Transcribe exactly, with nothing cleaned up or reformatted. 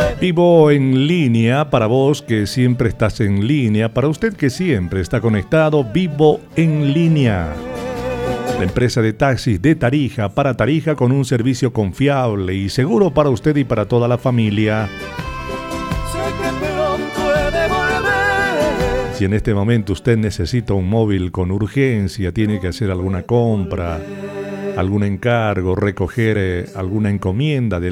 Vivo en línea, para vos que siempre estás en línea, para usted que siempre está conectado, Vivo en línea. La empresa de taxis de Tarija para Tarija con un servicio confiable y seguro para usted y para toda la familia. Si en este momento usted necesita un móvil con urgencia, tiene que hacer alguna compra, algún encargo, recoger eh, alguna encomienda de